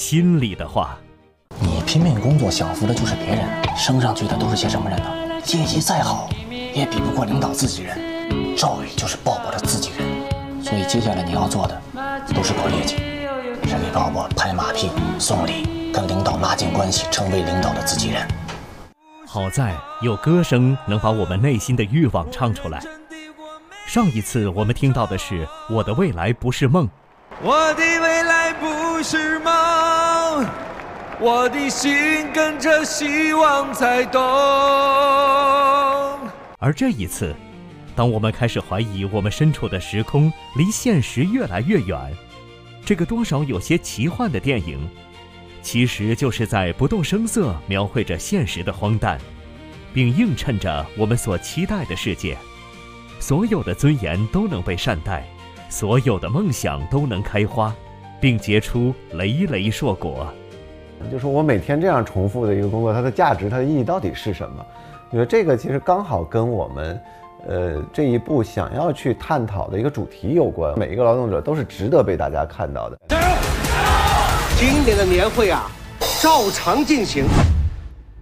心里的话。 你拼命工作享福的就是别人，升上去的都是些什么人呢？阶级再好也比不过领导自己人，赵宇就是鲍勃的自己人。所以接下来你要做的都是搞业绩，是给鲍勃拍马屁送礼，跟领导拉近关系，成为领导的自己人。 好在有歌声能把我们内心的欲望唱出来。上一次我们听到的是我的未来不是梦， 我的未来不是梦，我的心跟着希望在动。 而这一次，当我们开始怀疑我们身处的时空离现实越来越远，这个多少有些奇幻的电影，其实就是在不动声色描绘着现实的荒诞，并映衬着我们所期待的世界。所有的尊严都能被善待，所有的梦想都能开花，并结出累累硕果。 就是我每天这样重复的一个工作，它的价值、它的意义到底是什么？我觉得这个其实刚好跟我们这一步想要去探讨的一个主题有关。每一个劳动者都是值得被大家看到的。 今年的年会啊，照常进行。